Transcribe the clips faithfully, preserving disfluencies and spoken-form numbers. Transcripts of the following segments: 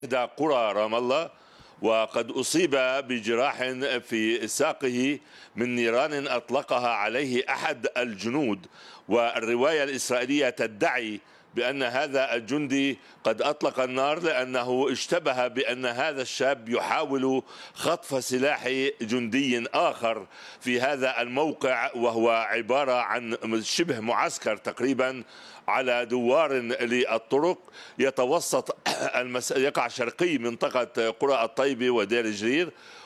إحدى قرى رام الله، وقد أصيب بجراح في ساقه من نيران أطلقها عليه أحد الجنود. والرواية الإسرائيلية تدعي بأن هذا الجندي قد أطلق النار لأنه اشتبه بأن هذا الشاب يحاول خطف سلاح جندي آخر في هذا الموقع، وهو عبارة عن شبه معسكر تقريبا على دوار للطرق يتوسط المس... يقع شرقي منطقة قرى الطيبة ودير جرير،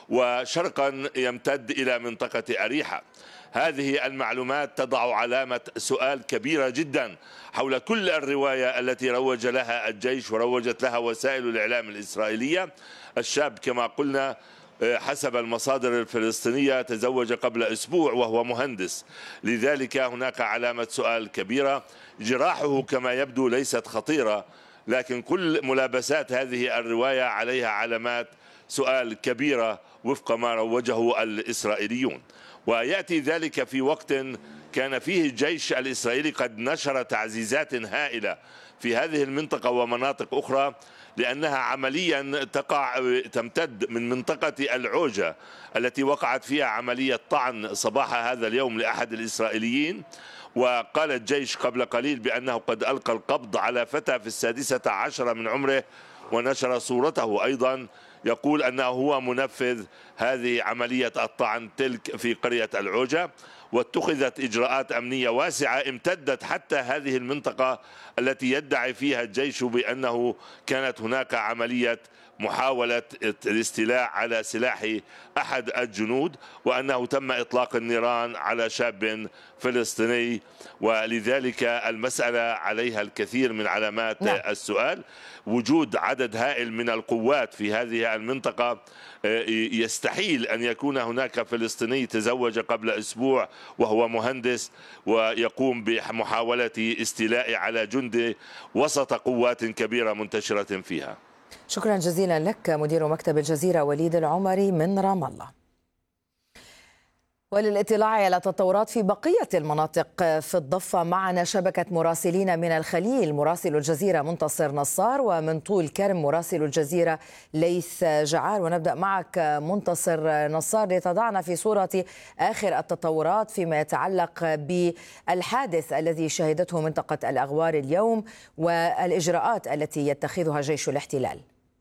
وشرقا يمتد إلى منطقة أريحة. هذه المعلومات تضع علامة سؤال كبيرة جدا حول كل الرواية التي روج لها الجيش وروجت لها وسائل الإعلام الإسرائيلية. الشاب كما قلنا حسب المصادر الفلسطينية تزوج قبل أسبوع وهو مهندس، لذلك هناك علامة سؤال كبيرة. جراحه كما يبدو ليست خطيرة، لكن كل ملابسات هذه الرواية عليها علامات سؤال كبيرة وفق ما روجه الإسرائيليون. ويأتي ذلك في وقت كان فيه الجيش الإسرائيلي قد نشر تعزيزات هائلة في هذه المنطقة ومناطق أخرى، لأنها عمليا تقع تمتد من منطقة العوجة التي وقعت فيها عملية طعن صباح هذا اليوم لأحد الإسرائيليين. وقال الجيش قبل قليل بأنه قد ألقى القبض على فتى في السادسة عشرة من عمره، ونشر صورته أيضا يقول أنه هو منفذ هذه عملية الطعن تلك في قرية العوجة. واتخذت إجراءات أمنية واسعة امتدت حتى هذه المنطقة التي يدعي فيها الجيش بأنه كانت هناك عملية محاولة الاستيلاء على سلاح أحد الجنود، وأنه تم إطلاق النيران على شاب فلسطيني. ولذلك المسألة عليها الكثير من علامات نعم. السؤال. وجود عدد هائل من القوات في هذه المنطقة، يستحيل أن يكون هناك فلسطيني تزوج قبل أسبوع وهو مهندس ويقوم بمحاولة استيلاء على جندي وسط قوات كبيرة منتشرة فيها. شكرا جزيلا لك مدير مكتب الجزيرة وليد العمري من رام الله. وللاطلاع على تطورات في بقية المناطق في الضفة معنا شبكة مراسلين من الخليل، مراسل الجزيرة منتصر نصار، ومن طول كرم مراسل الجزيرة ليث جعار. ونبدأ معك منتصر نصار لتضعنا في صورة آخر التطورات فيما يتعلق بالحادث الذي شهدته منطقة الأغوار اليوم والإجراءات التي يتخذها جيش الاحتلال.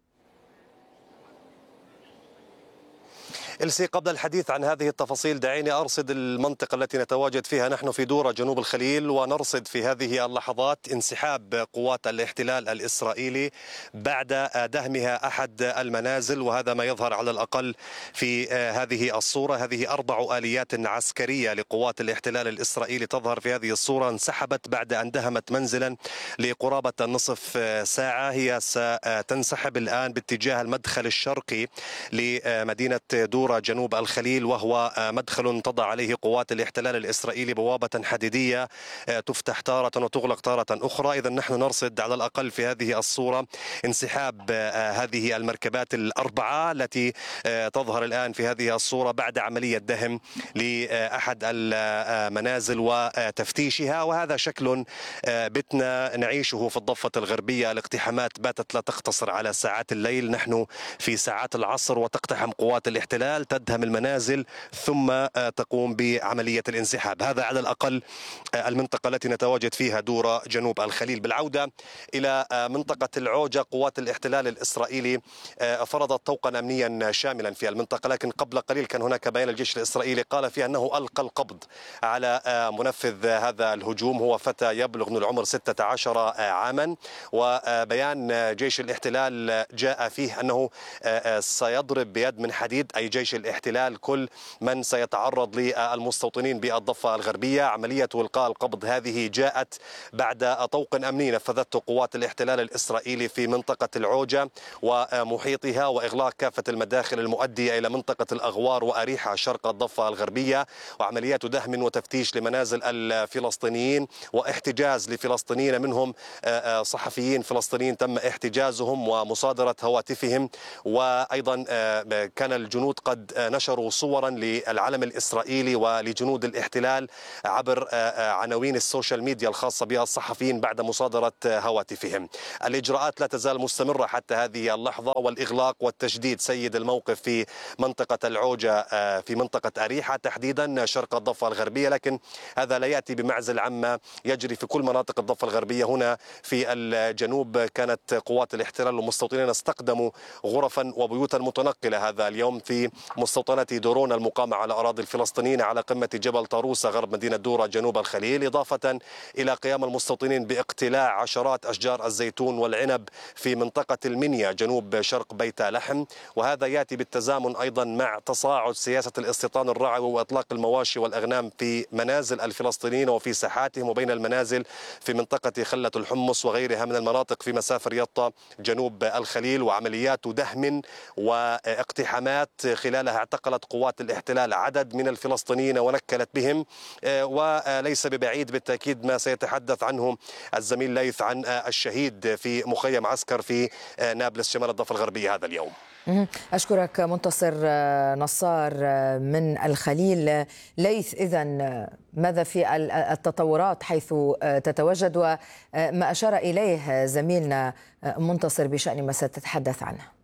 إلسي، قبل الحديث عن هذه التفاصيل دعيني أرصد المنطقة التي نتواجد فيها نحن في دورة جنوب الخليل، ونرصد في هذه اللحظات انسحاب قوات الاحتلال الإسرائيلي بعد دهمها أحد المنازل، وهذا ما يظهر على الأقل في هذه الصورة. هذه أربع آليات عسكرية لقوات الاحتلال الإسرائيلي تظهر في هذه الصورة، انسحبت بعد أن دهمت منزلا لقرابة النصف ساعة. هي ستنسحب الآن باتجاه المدخل الشرقي لمدينة دورة جنوب الخليل، وهو مدخل تضع عليه قوات الاحتلال الإسرائيلي بوابة حديدية تفتح تارة وتغلق تارة أخرى. إذا نحن نرصد على الأقل في هذه الصورة انسحاب هذه المركبات الأربعة التي تظهر الآن في هذه الصورة بعد عملية دهم لأحد المنازل وتفتيشها. وهذا شكل بتنا نعيشه في الضفة الغربية. الاقتحامات باتت لا تقتصر على ساعات الليل، نحن في ساعات العصر وتقتحم قوات الاحتلال، تدهم المنازل ثم تقوم بعملية الانسحاب. هذا على الأقل المنطقة التي نتواجد فيها دورة جنوب الخليل. بالعودة إلى منطقة العوجة، قوات الاحتلال الإسرائيلي فرضت طوقا أمنيا شاملا في المنطقة، لكن قبل قليل كان هناك بيان الجيش الإسرائيلي قال فيه أنه ألقى القبض على منفذ هذا الهجوم، هو فتى يبلغ من العمر ستة عشر عاما. وبيان جيش الاحتلال جاء فيه أنه سيضرب بيد من حديد، أي جيش الاحتلال، كل من سيتعرض للمستوطنين بالضفة الغربية. عملية إلقاء القبض هذه جاءت بعد طوق أمني نفذته قوات الاحتلال الإسرائيلي في منطقة العوجة ومحيطها، وإغلاق كافة المداخل المؤدية إلى منطقة الأغوار وأريحة شرق الضفة الغربية، وعمليات دهم وتفتيش لمنازل الفلسطينيين واحتجاز لفلسطينيين، منهم صحفيين فلسطينيين تم احتجازهم ومصادرة هواتفهم. وأيضا كان الجنود قد وقد نشروا صورا للعلم الإسرائيلي ولجنود الاحتلال عبر عناوين السوشيال ميديا الخاصة بها الصحفيين بعد مصادرة هواتفهم. الإجراءات لا تزال مستمرة حتى هذه اللحظة، والإغلاق والتجديد سيد الموقف في منطقة العوجة في منطقة أريحة تحديدا شرق الضفة الغربية، لكن هذا لا يأتي بمعزل عما يجري في كل مناطق الضفة الغربية. هنا في الجنوب كانت قوات الاحتلال والمستوطنين استقدموا غرفا وبيوتا متنقلة هذا اليوم في مستوطنة دورون المقامة على أراضي الفلسطينيين على قمة جبل طاروسة غرب مدينة دورة جنوب الخليل، إضافة إلى قيام المستوطنين باقتلاع عشرات أشجار الزيتون والعنب في منطقة المنيا جنوب شرق بيت لحم. وهذا يأتي بالتزامن أيضا مع تصاعد سياسة الاستيطان الرعوي وإطلاق المواشي والأغنام في منازل الفلسطينيين وفي ساحاتهم وبين المنازل في منطقة خلة الحمص وغيرها من المناطق في مسافر يطا جنوب الخليل، وعمليات دهم واقتحامات خلالها اعتقلت قوات الاحتلال عدد من الفلسطينيين ونكلت بهم. وليس ببعيد بالتأكيد ما سيتحدث عنه الزميل ليث عن الشهيد في مخيم عسكر في نابلس شمال الضفة الغربية هذا اليوم. أشكرك منتصر نصار من الخليل. ليث، إذن ماذا في التطورات حيث تتواجد وما أشار إليه زميلنا منتصر بشأن ما ستتحدث عنه؟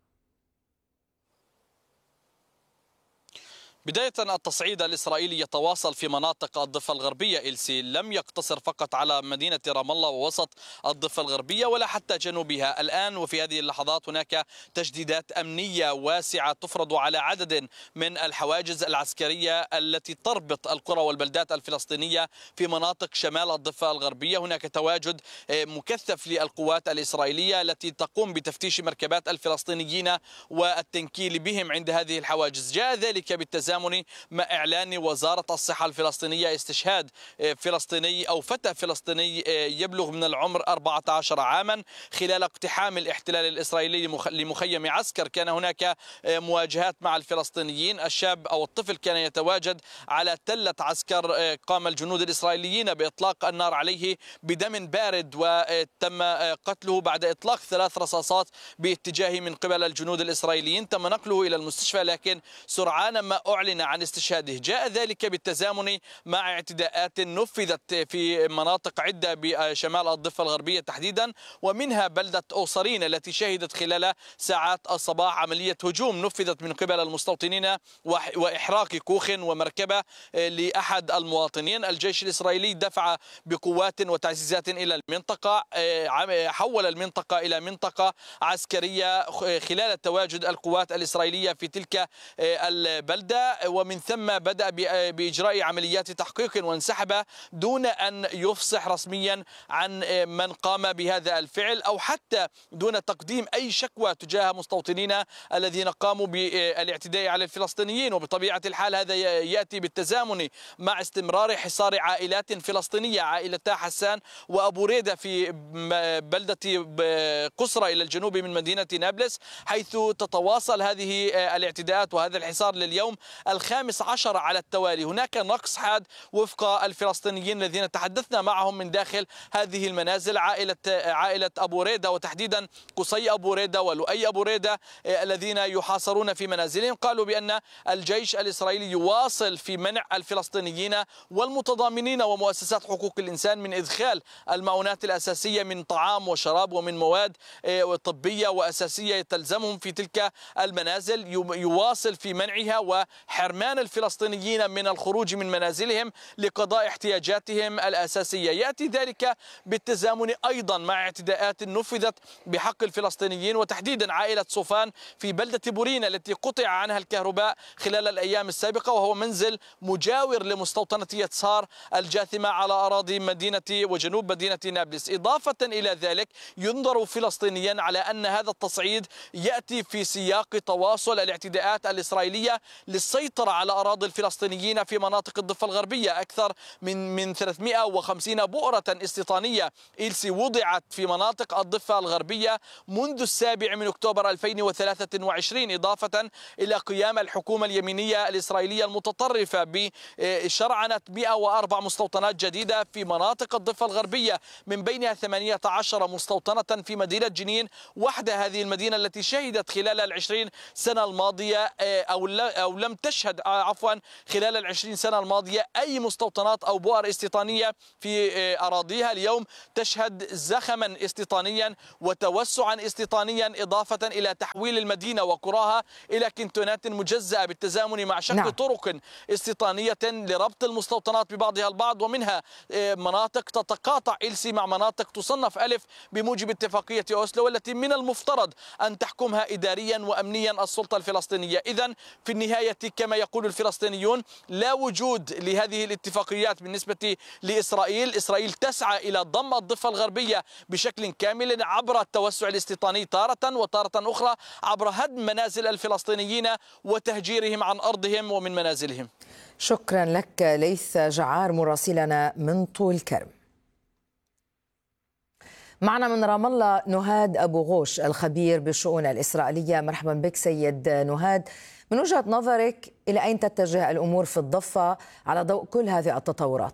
بداية، التصعيد الإسرائيلي يتواصل في مناطق الضفة الغربية إلسي، لم يقتصر فقط على مدينة رام الله ووسط الضفة الغربية ولا حتى جنوبها. الآن وفي هذه اللحظات هناك تجديدات أمنية واسعة تفرض على عدد من الحواجز العسكرية التي تربط القرى والبلدات الفلسطينية في مناطق شمال الضفة الغربية. هناك تواجد مكثف للقوات الإسرائيلية التي تقوم بتفتيش مركبات الفلسطينيين والتنكيل بهم عند هذه الحواجز. جاء ذلك بالتزامن مع إعلان وزارة الصحة الفلسطينية استشهاد فلسطيني أو فتى فلسطيني يبلغ من العمر أربعة عشر عاما خلال اقتحام الاحتلال الإسرائيلي لمخيم عسكر. كان هناك مواجهات مع الفلسطينيين، الشاب أو الطفل كان يتواجد على تلة عسكر، قام الجنود الإسرائيليين بإطلاق النار عليه بدم بارد وتم قتله بعد إطلاق ثلاث رصاصات باتجاهه من قبل الجنود الإسرائيليين. تم نقله إلى المستشفى، لكن سرعان ما أعلن عن استشهاده. جاء ذلك بالتزامن مع اعتداءات نفذت في مناطق عدة بشمال الضفة الغربية تحديدا، ومنها بلدة أوصرين التي شهدت خلال ساعات الصباح عملية هجوم نفذت من قبل المستوطنين وإحراق كوخ ومركبة لأحد المواطنين. الجيش الإسرائيلي دفع بقوات وتعزيزات إلى المنطقة، حول المنطقة إلى منطقة عسكرية خلال تواجد القوات الإسرائيلية في تلك البلدة، ومن ثم بدأ بإجراء عمليات تحقيق وانسحب دون أن يفصح رسميا عن من قام بهذا الفعل أو حتى دون تقديم أي شكوى تجاه مستوطنين الذين قاموا بالاعتداء على الفلسطينيين. وبطبيعة الحال هذا يأتي بالتزامن مع استمرار حصار عائلات فلسطينية، عائلتا حسان وأبو ريدة في بلدة قصرى إلى الجنوب من مدينة نابلس، حيث تتواصل هذه الاعتداءات وهذا الحصار لليوم الخامس عشر على التوالي. هناك نقص حاد وفق الفلسطينيين الذين تحدثنا معهم من داخل هذه المنازل، عائلة عائلة أبو ريدة وتحديدا قصي أبو ريدة ولؤي أبو ريدة الذين يحاصرون في منازلهم. قالوا بأن الجيش الإسرائيلي يواصل في منع الفلسطينيين والمتضامنين ومؤسسات حقوق الإنسان من إدخال المعونات الأساسية من طعام وشراب ومن مواد طبية وأساسية تلزمهم في تلك المنازل، يواصل في منعها وحرمان الفلسطينيين من الخروج من منازلهم لقضاء احتياجاتهم الأساسية. يأتي ذلك بالتزامن أيضا مع اعتداءات نفذت بحق الفلسطينيين وتحديدا عائلة صوفان في بلدة بورين التي قطع عنها الكهرباء خلال الأيام السابقة، وهو منزل مجاور لمستوطنة يتسار الجاثمة على أراضي مدينة وجنوب مدينة نابلس. إضافة إلى ذلك ينظر فلسطينيا على أن هذا التصعيد يأتي في سياق تواصل الاعتداءات الإسرائيلية للسيطرة السيطرة على أراضي الفلسطينيين في مناطق الضفة الغربية. أكثر من من ثلاثمئة وخمسين بؤرة استيطانية إلسي وضعت في مناطق الضفة الغربية منذ السابع من أكتوبر ألفين وثلاثة وعشرين، إضافة إلى قيام الحكومة اليمينية الإسرائيلية المتطرفة بشرعنة مئة وأربع مستوطنات جديدة في مناطق الضفة الغربية، من بينها ثمانية عشر مستوطنة في مدينة جنين وحدة. هذه المدينة التي شهدت خلال العشرين سنة الماضية أو أو لم تشهد عفوا خلال العشرين سنة الماضية أي مستوطنات أو بؤر استيطانية في أراضيها، اليوم تشهد زخما استيطانيا وتوسعا استيطانيا، إضافة إلى تحويل المدينة وقراها إلى كنتونات مجزأة بالتزامن مع شكل نعم. طرق استيطانية لربط المستوطنات ببعضها البعض، ومنها مناطق تتقاطع إلسي مع مناطق تصنف ألف بموجب اتفاقية أوسلو، والتي من المفترض أن تحكمها إداريا وأمنيا السلطة الفلسطينية. إذن في النهاية كما يقول الفلسطينيون لا وجود لهذه الاتفاقيات بالنسبة لإسرائيل. إسرائيل تسعى إلى ضم الضفة الغربية بشكل كامل عبر التوسع الاستيطاني تارة، وتارة أخرى عبر هدم منازل الفلسطينيين وتهجيرهم عن أرضهم ومن منازلهم. شكرا لك ليث جعار مراسلنا من طول كرم. معنا من رام الله نهاد أبو غوش الخبير بالشؤون الإسرائيلية. مرحبا بك سيد نهاد، من وجهة نظرك إلى أين تتجه الأمور في الضفة على ضوء كل هذه التطورات؟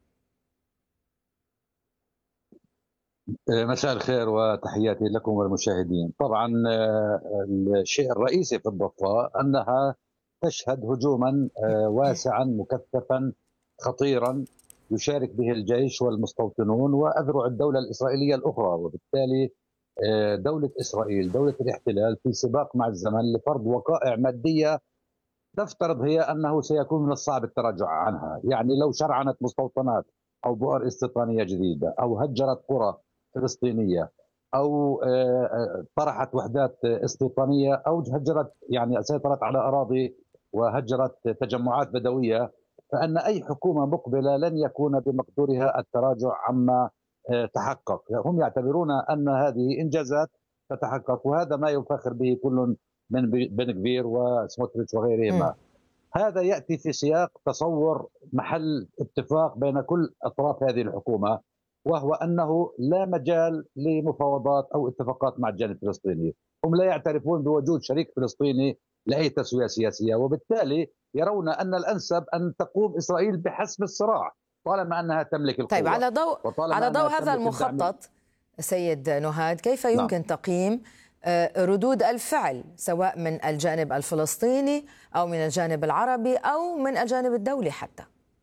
مساء الخير وتحياتي لكم والمشاهدين. طبعا الشيء الرئيسي في الضفة أنها تشهد هجوما واسعا مكثفا خطيرا يشارك به الجيش والمستوطنون وأذرع الدولة الإسرائيلية الأخرى، وبالتالي دولة إسرائيل دولة الاحتلال في سباق مع الزمن لفرض وقائع مادية تفترض هي أنه سيكون من الصعب التراجع عنها. يعني لو شرعنت مستوطنات أو بؤر استيطانية جديدة أو هجرت قرى فلسطينية أو طرحت وحدات استيطانية أو هجرت يعني سيطرت على أراضي وهجرت تجمعات بدوية، فأن أي حكومة مقبلة لن يكون بمقدورها التراجع عما تحقق. هم يعتبرون أن هذه إنجازات تتحقق، وهذا ما يفخر به كل من بن غفير وسموتريتش وغيرهما. هذا يأتي في سياق تصور محل اتفاق بين كل أطراف هذه الحكومة، وهو أنه لا مجال لمفاوضات أو اتفاقات مع الجانب الفلسطيني. هم لا يعترفون بوجود شريك فلسطيني لأي تسوية سياسية، وبالتالي يرون أن الأنسب أن تقوم إسرائيل بحسم الصراع طالما أنها تملك القوة. طيب على ضوء على ضوء هذا المخطط سيد نهاد، كيف يمكن نعم. تقييم ردود الفعل سواء من الجانب الفلسطيني أو من الجانب العربي أو من الجانب الدولي حتى؟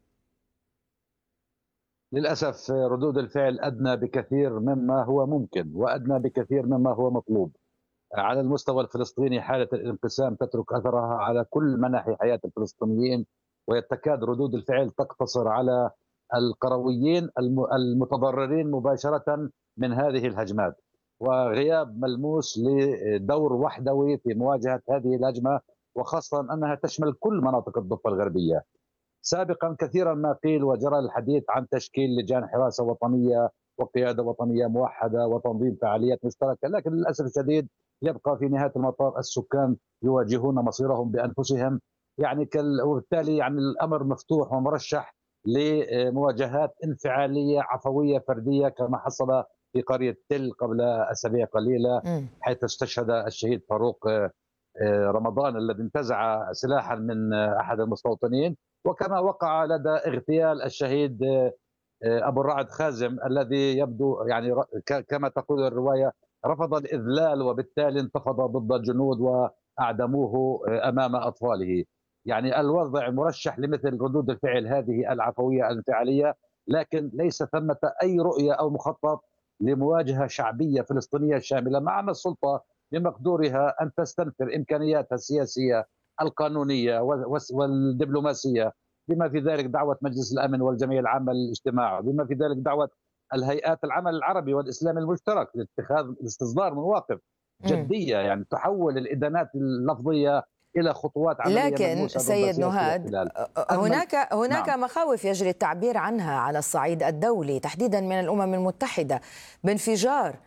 للأسف ردود الفعل أدنى بكثير مما هو ممكن وأدنى بكثير مما هو مطلوب. على المستوى الفلسطيني حالة الانقسام تترك أثرها على كل مناحي حياة الفلسطينيين، ويتكاد ردود الفعل تقتصر على القرويين المتضررين مباشرة من هذه الهجمات، وغياب ملموس لدور وحدوي في مواجهة هذه الهجمة، وخاصة أنها تشمل كل مناطق الضفة الغربية. سابقا كثيرا ما قيل وجرى الحديث عن تشكيل لجان حراسة وطنية وقيادة وطنية موحدة وتنظيم فعاليات مشتركة، لكن للأسف الشديد يبقى في نهاية المطاف السكان يواجهون مصيرهم بأنفسهم. يعني وبالتالي يعني الأمر مفتوح ومرشح لمواجهات انفعالية عفوية فردية كما حصل في قرية تل قبل أسابيع قليلة، حيث استشهد الشهيد فاروق رمضان الذي انتزع سلاحا من أحد المستوطنين، وكما وقع لدى اغتيال الشهيد أبو الرعد خازم الذي يبدو يعني كما تقول الرواية رفض الإذلال وبالتالي انتفض ضد الجنود وأعدموه أمام أطفاله. يعني الوضع مرشح لمثل ردود الفعل هذه العفوية الانفعالية، لكن ليس ثمة أي رؤية أو مخطط لمواجهة شعبية فلسطينية شاملة، مع أن السلطة بمقدورها أن تستنفر إمكانياتها السياسية القانونية والدبلوماسية، بما في ذلك دعوة مجلس الأمن والجمعية العامة للاجتماع، بما في ذلك دعوة الهيئات العمل العربي والإسلامي المشترك لاتخاذ استصدار مواقف جدية يعني تحول الإدانات اللفظية إلى خطوات عملية. لكن سيد نهاد هناك هناك نعم. مخاوف يجري التعبير عنها على الصعيد الدولي تحديدا من الأمم المتحدة بانفجار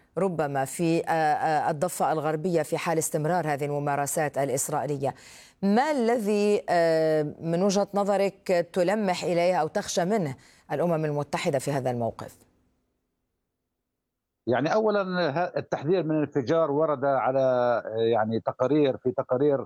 ربما في الضفة الغربية في حال استمرار هذه الممارسات الإسرائيلية. ما الذي من وجهة نظرك تلمح إليه أو تخشى منه الأمم المتحدة في هذا الموقف؟ يعني أولا التحذير من الانفجار ورد على يعني تقارير في تقارير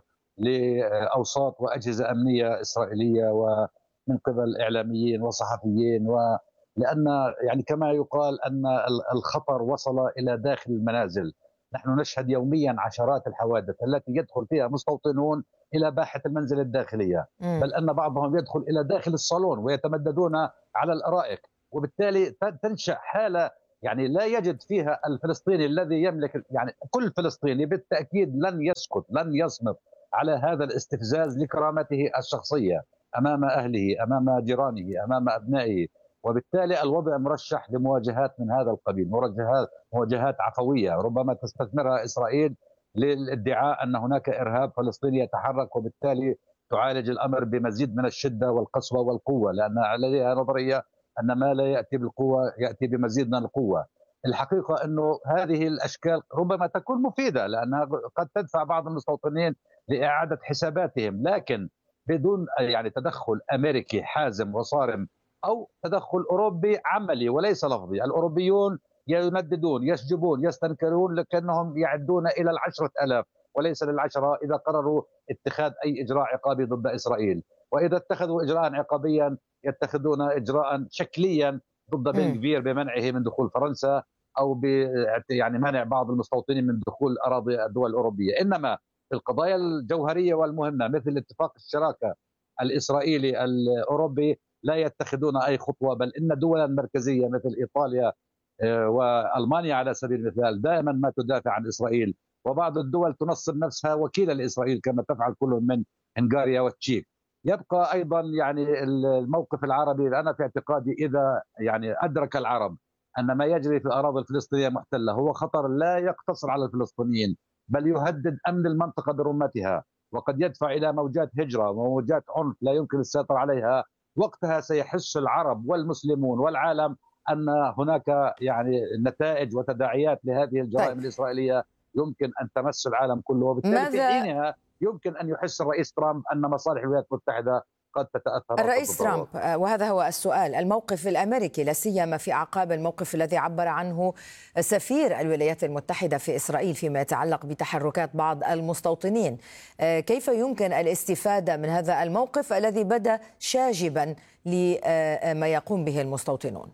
لأوساط وأجهزة أمنية إسرائيلية ومن قبل إعلاميين وصحفيين، ولأن يعني كما يقال أن الخطر وصل إلى داخل المنازل. نحن نشهد يوميا عشرات الحوادث التي يدخل فيها مستوطنون إلى باحة المنزل الداخلية، بل أن بعضهم يدخل إلى داخل الصالون ويتمددون على الأرائك، وبالتالي تنشأ حالة يعني لا يجد فيها الفلسطيني الذي يملك، يعني كل فلسطيني بالتأكيد لن يسكت لن يصمت على هذا الاستفزاز لكرامته الشخصية أمام أهله أمام جيرانه أمام أبنائه. وبالتالي الوضع مرشح لمواجهات من هذا القبيل، مواجهات مواجهات عفوية ربما تستثمرها إسرائيل للادعاء أن هناك إرهاب فلسطيني يتحرك، وبالتالي تعالج الأمر بمزيد من الشدة والقسوة والقوة، لأن لديها نظرية أن ما لا يأتي بالقوة يأتي بمزيد من القوة. الحقيقة أنه هذه الأشكال ربما تكون مفيدة لأنها قد تدفع بعض المستوطنين لإعادة حساباتهم، لكن بدون يعني تدخل أمريكي حازم وصارم أو تدخل أوروبي عملي وليس لفظي. الأوروبيون ينددون يشجبون يستنكرون لكنهم يعدون إلى العشرة ألاف وليس للعشرة إذا قرروا اتخاذ أي إجراء عقابي ضد إسرائيل، وإذا اتخذوا إجراء عقابيا يتخذون إجراء شكليا ضد بن غفير بمنعه من دخول فرنسا أو ب يعني منع بعض المستوطنين من دخول أراضي الدول الأوروبية. إنما في القضايا الجوهرية والمهمة مثل اتفاق الشراكة الإسرائيلي الأوروبي لا يتخذون أي خطوة، بل إن دولا مركزية مثل إيطاليا وألمانيا على سبيل المثال دائما ما تدافع عن إسرائيل، وبعض الدول تنصب نفسها وكيلا لإسرائيل كما تفعل كل من هنغاريا والتشيك. يبقى أيضا يعني الموقف العربي، أنا في اعتقادي إذا يعني أدرك العرب أن ما يجري في الأراضي الفلسطينية محتلة هو خطر لا يقتصر على الفلسطينيين بل يهدد أمن المنطقة برمتها، وقد يدفع إلى موجات هجرة وموجات عنف لا يمكن السيطرة عليها، وقتها سيحس العرب والمسلمون والعالم أن هناك يعني نتائج وتداعيات لهذه الجرائم طيب. الإسرائيلية يمكن أن تمس العالم كله، وبالتالي ماذا... في حينها يمكن أن يحس الرئيس ترامب أن مصالح الولايات المتحدة قد تتأثر. الرئيس ترامب، وهذا هو السؤال، الموقف الأمريكي لا سيما في أعقاب الموقف الذي عبر عنه سفير الولايات المتحدة في إسرائيل فيما يتعلق بتحركات بعض المستوطنين، كيف يمكن الاستفادة من هذا الموقف الذي بدا شاجبا لما يقوم به المستوطنون؟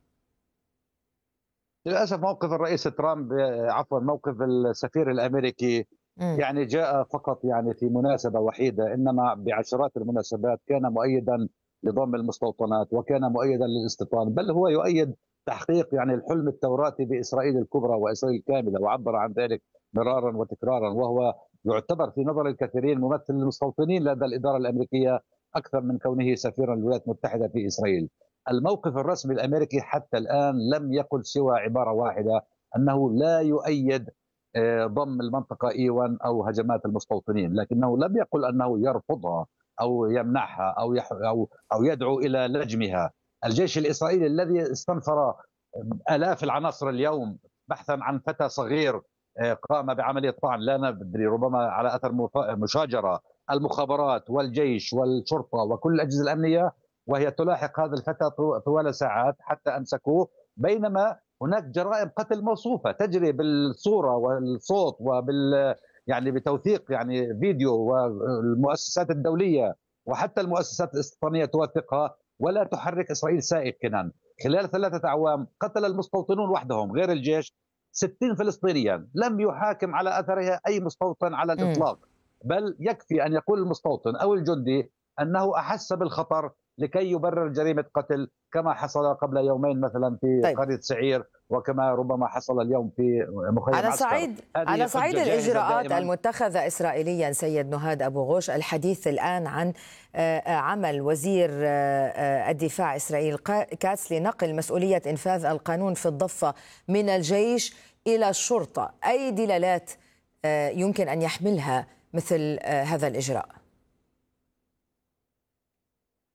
للأسف موقف الرئيس ترامب عفوا موقف السفير الأمريكي يعني جاء فقط يعني في مناسبة وحيدة، إنما بعشرات المناسبات كان مؤيدا لضم المستوطنات وكان مؤيدا للاستيطان، بل هو يؤيد تحقيق يعني الحلم التوراتي بإسرائيل الكبرى وإسرائيل الكاملة، وعبر عن ذلك مرارا وتكرارا، وهو يعتبر في نظر الكثيرين ممثل للمستوطنين لدى الإدارة الأمريكية أكثر من كونه سفيرا للولايات المتحدة في إسرائيل. الموقف الرسمي الأمريكي حتى الآن لم يقل سوى عبارة واحدة أنه لا يؤيد ضم المنطقة إي واحد أو هجمات المستوطنين، لكنه لم يقل أنه يرفضها أو يمنعها أو يح أو أو يدعو إلى لجمها. الجيش الإسرائيلي الذي استنفر آلاف العناصر اليوم بحثا عن فتى صغير قام بعملية طعن لا ندري ربما على أثر مشاجرة، المخابرات والجيش والشرطة وكل الأجهزة الأمنية وهي تلاحق هذا الفتى طوال ساعات حتى أمسكوه، بينما هناك جرائم قتل موصوفة تجري بالصورة والصوت وبال يعني بتوثيق يعني فيديو، والمؤسسات الدولية وحتى المؤسسات الاستيطانية توثقها، ولا تحرك إسرائيل ساكنا. خلال ثلاثة أعوام قتل المستوطنون وحدهم غير الجيش ستين فلسطينيا، لم يحاكم على أثرها أي مستوطن على الإطلاق، بل يكفي أن يقول المستوطن أو الجندي أنه أحس بالخطر لكي يبرر جريمة قتل، كما حصل قبل يومين مثلا في طيب. قرية سعير، وكما ربما حصل اليوم في مخيم على صعيد على صعيد الإجراءات المتخذة إسرائيليا سيد نهاد أبو غوش، الحديث الآن عن عمل وزير الدفاع إسرائيل كاتس لنقل مسؤولية إنفاذ القانون في الضفة من الجيش إلى الشرطة، أي دلالات يمكن أن يحملها مثل هذا الإجراء؟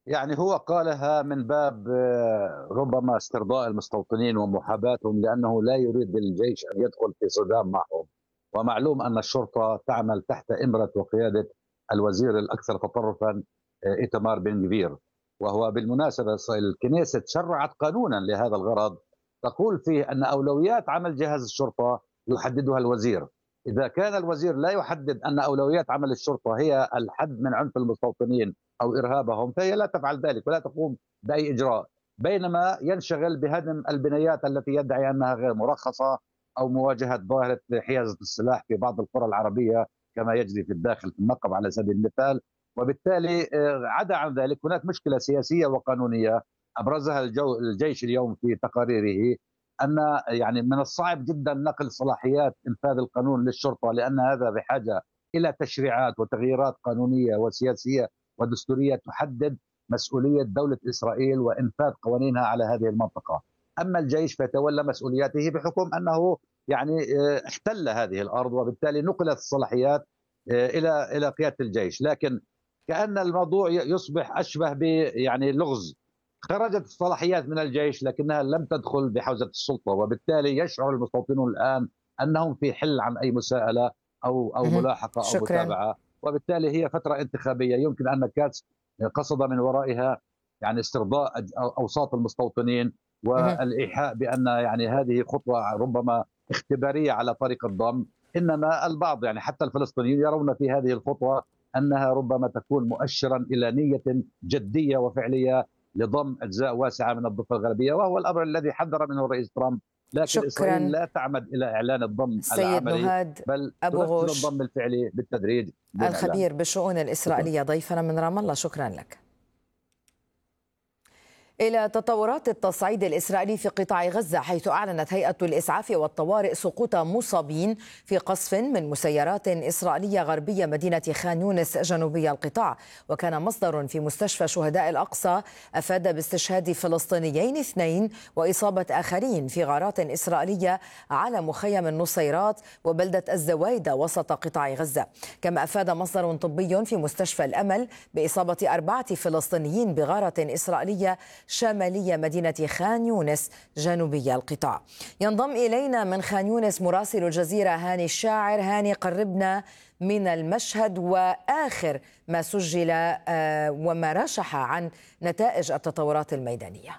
يعني هو قالها من باب ربما استرضاء المستوطنين ومحاباتهم، لأنه لا يريد الجيش أن يدخل في صدام معهم. ومعلوم أن الشرطة تعمل تحت إمرة وقيادة الوزير الأكثر تطرفا إيتمار بن جفير. وهو بالمناسبة الكنيسة شرعت قانونا لهذا الغرض، تقول فيه أن أولويات عمل جهاز الشرطة يحددها الوزير. إذا كان الوزير لا يحدد أن أولويات عمل الشرطة هي الحد من عنف المستوطنين أو إرهابهم، فهي لا تفعل ذلك ولا تقوم بأي إجراء، بينما ينشغل بهدم البنايات التي يدعي أنها غير مرخصة أو مواجهة ظاهرة حيازة السلاح في بعض القرى العربية كما يجري في الداخل في النقب على سبيل المثال. وبالتالي عدا عن ذلك هناك مشكلة سياسية وقانونية أبرزها الجيش اليوم في تقاريره، أن يعني من الصعب جدا نقل صلاحيات إنفاذ القانون للشرطة، لأن هذا بحاجة إلى تشريعات وتغييرات قانونية وسياسية ودستورية تحدد مسؤولية دولة إسرائيل وإنفاذ قوانينها على هذه المنطقة. أما الجيش فيتولى مسؤولياته بحكم أنه يعني احتل هذه الأرض، وبالتالي نقلت الصلاحيات إلى إلى قيادة الجيش. لكن كأن الموضوع يصبح أشبه ب يعني لغز، خرجت الصلاحيات من الجيش لكنها لم تدخل بحوزة السلطة، وبالتالي يشعر المستوطنون الآن أنهم في حل عن أي مساءلة أو أو ملاحقة أو شكرا. متابعة. وبالتالي هي فترة انتخابية يمكن أن كاتس قصد من ورائها يعني استرضاء أوساط المستوطنين والإيحاء بأن يعني هذه خطوة ربما اختبارية على طريق الضم. إنما البعض يعني حتى الفلسطينيين يرون في هذه الخطوة أنها ربما تكون مؤشرا إلى نية جدية وفعلية لضم أجزاء واسعة من الضفة الغربية، وهو الأمر الذي حذر منه الرئيس ترامب. لكن شكراً. إسرائيل لا تعمد إلى إعلان الضم العملي، بل أبو تنفذ غوش الضم الفعلي بالتدريج. الخبير بالشؤون الإسرائيلية ضيفنا من رام الله، شكرا لك. إلى تطورات التصعيد الإسرائيلي في قطاع غزة، حيث أعلنت هيئة الإسعاف والطوارئ سقوط مصابين في قصف من مسيرات إسرائيلية غربية مدينة خان يونس جنوبي القطاع. وكان مصدر في مستشفى شهداء الأقصى أفاد باستشهاد فلسطينيين اثنين وإصابة آخرين في غارات إسرائيلية على مخيم النصيرات وبلدة الزوايدة وسط قطاع غزة. كما أفاد مصدر طبي في مستشفى الأمل بإصابة أربعة فلسطينيين بغارة إسرائيلية شمالية مدينة خان يونس جنوبي القطاع. ينضم إلينا من خان يونس مراسل الجزيرة هاني الشاعر. هاني، قربنا من المشهد وآخر ما سجل وما رشح عن نتائج التطورات الميدانية.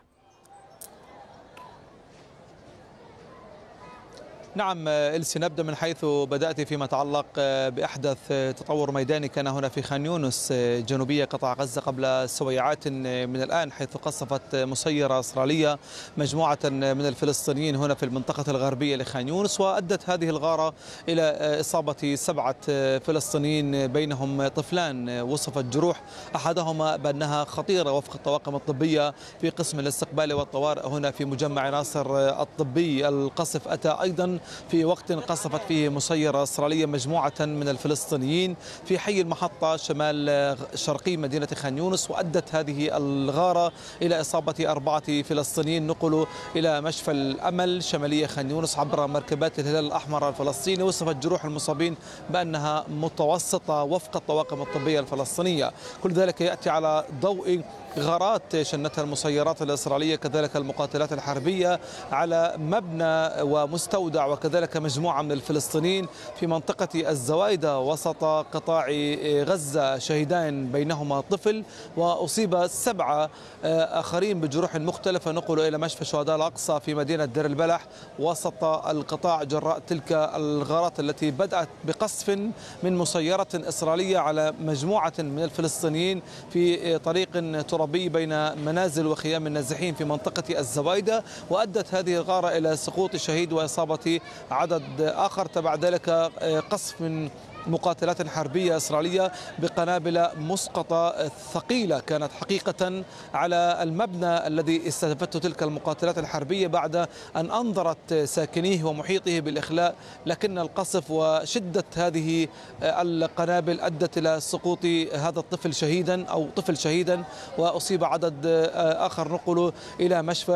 نعم إلسي، نبدأ من حيث بدأت فيما يتعلق بأحدث تطور ميداني كان هنا في خان يونس جنوبية قطاع غزة قبل سويعات من الآن، حيث قصفت مسيرة إسرائيلية مجموعة من الفلسطينيين هنا في المنطقة الغربية لخان يونس، وأدت هذه الغارة إلى إصابة سبعة فلسطينيين بينهم طفلان وصفت جروح أحدهما بأنها خطيرة وفق الطواقم الطبية في قسم الاستقبال والطوارئ هنا في مجمع ناصر الطبي. القصف أتى أيضا في وقت قصفت فيه مسيرة إسرائيلية مجموعة من الفلسطينيين في حي المحطة شمال شرقي مدينة خان يونس، وأدت هذه الغارة إلى إصابة أربعة فلسطينيين نقلوا إلى مشفى الأمل شمالية خان يونس عبر مركبات الهلال الأحمر الفلسطيني. وصفت جروح المصابين بأنها متوسطة وفق الطواقم الطبية الفلسطينية. كل ذلك يأتي على ضوء غارات شنتها المسيرات الإسرائيلية كذلك المقاتلات الحربية على مبنى ومستودع وكذلك مجموعة من الفلسطينيين في منطقة الزوايدة وسط قطاع غزة، شهيدان بينهما طفل، وأصيب سبعة آخرين بجروح مختلفة نقلوا إلى مشفى شهداء الأقصى في مدينة دير البلح وسط القطاع جراء تلك الغارات التي بدأت بقصف من مسيرة إسرائيلية على مجموعة من الفلسطينيين في طريق ترابي بين منازل وخيام النازحين في منطقة الزوايدة، وأدت هذه الغارة إلى سقوط شهيد وإصابة عدد آخر. تبع ذلك قصف من مقاتلات حربية إسرائيلية بقنابل مسقطة ثقيلة كانت حقيقة على المبنى الذي استهدفته تلك المقاتلات الحربية بعد أن أنظرت ساكنيه ومحيطه بالإخلاء، لكن القصف وشدة هذه القنابل أدت إلى سقوط هذا الطفل شهيدا أو طفل شهيدا، وأصيب عدد آخر نقله إلى مشفى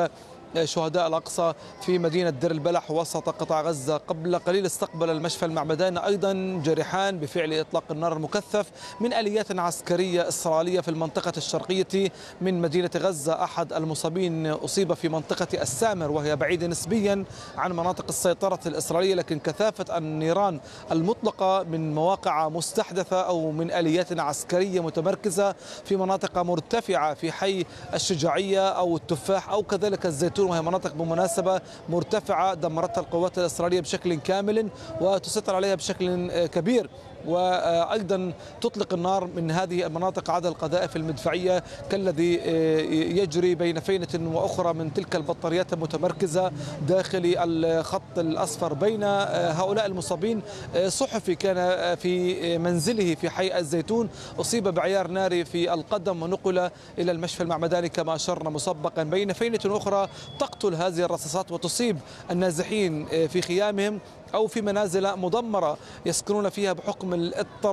شهداء الأقصى في مدينة دير البلح وسط قطاع غزة. قبل قليل استقبل المشفى المعمداني أيضا جريحان بفعل إطلاق النار المكثف من آليات عسكرية إسرائيلية في المنطقة الشرقية من مدينة غزة. أحد المصابين أصيب في منطقة السامر وهي بعيدة نسبيا عن مناطق السيطرة الإسرائيلية، لكن كثافة النيران المطلقة من مواقع مستحدثة أو من آليات عسكرية متمركزة في مناطق مرتفعة في حي الشجاعية أو التفاح أو كذلك الزيتون، وهي مناطق بمناسبة مرتفعة دمرتها القوات الإسرائيلية بشكل كامل وتسيطر عليها بشكل كبير، وأيضا تطلق النار من هذه المناطق عدد القذائف المدفعية كالذي يجري بين فينة وأخرى من تلك البطاريات المتمركزة داخل الخط الأصفر. بين هؤلاء المصابين صحفي كان في منزله في حي الزيتون أصيب بعيار ناري في القدم ونقل إلى المشفى المعمداني كما أشرنا مسبقا. بين فينة أخرى تقتل هذه الرصاصات وتصيب النازحين في خيامهم أو في منازل مدمرة يسكنون فيها بحكم الاضطرار